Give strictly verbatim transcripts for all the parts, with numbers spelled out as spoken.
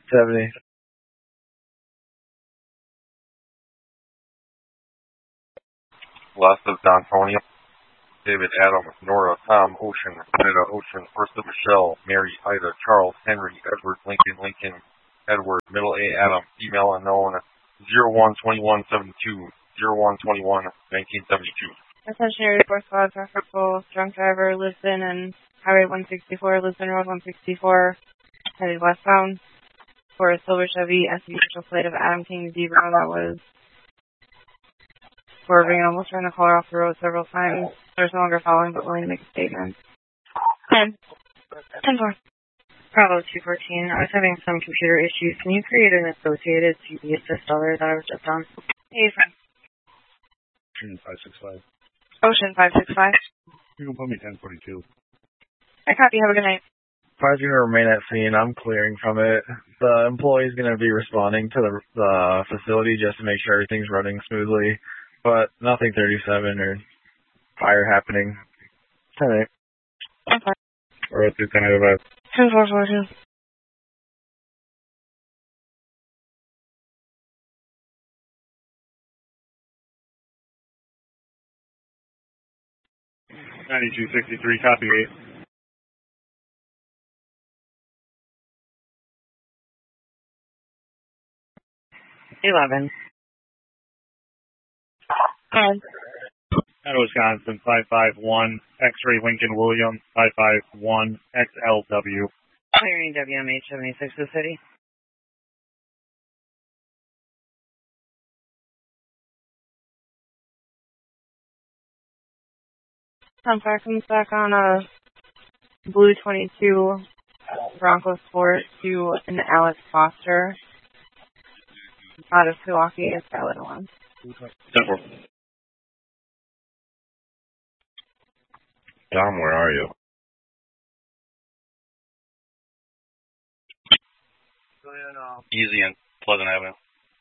seventy. Last of Dontonia, David, Adam, Nora, Tom, Ocean, Ida, Ocean, First of Michelle, Mary, Ida, Charles, Henry, Edward, Lincoln, Lincoln, Edward, Middle A, Adam, Female Unknown, zero one twenty-one seventy-two, zero one twenty-one nineteen seventy-two. Attention area four squad, preferable drunk driver, lives in and Highway one sixty-four, Lisbon Road one sixty-four, headed westbound for a silver Chevy S U V special plate of Adam King Zebra that was swerving and almost ran the car off the road several times. There's no longer following but willing to make a statement. ten. ten four. Bravo two fourteen. I was having some computer issues. Can you create an associated C V assist other that I was just on? Hey, friend. Ocean five six five. Ocean five six five. You can put me ten forty-two. I copy. Have a good night. Fire's going to remain at scene. I'm clearing from it. The employee's going to be responding to the, the facility just to make sure everything's running smoothly. But nothing thirty-seven or fire happening. ten eight. Okay. Or two ten eight. ten four four two. ninety-two sixty-three, copy eight. eleven. ten. Out of Wisconsin, five five one, X-ray Lincoln William, five five one, X L W. Clearing W M H seventy-six to the city. Sunfire comes back on a Blue twenty-two Bronco Sport to an Alex Foster out of Milwaukee. It's valid one. ten four. Dom, where are you? Easy and Pleasant Avenue.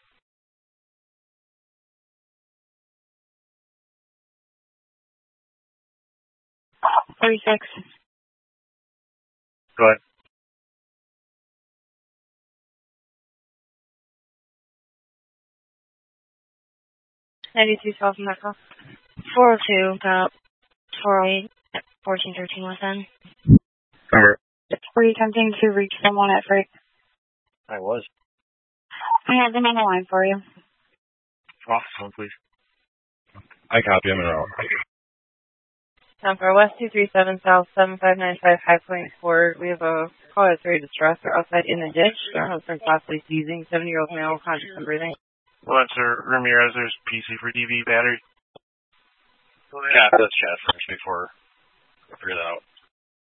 thirty-six. Go ahead. ninety-two South Metro. four oh two, got four oh eight, fourteen thirteen West End. Number. Were you attempting to reach someone at Freight? I was. I have them on the line for you. Office one, please. I copy him in route. Number West two three seven South seven five nine five High Point Court. We have a call that's very distressed. They're outside in the ditch. Their husband possibly seizing. seventy-year-old male, conscious and breathing. Well, that's Sir Ramirez. There's P C for D V battery. Yeah, let's chat first before I figure that out.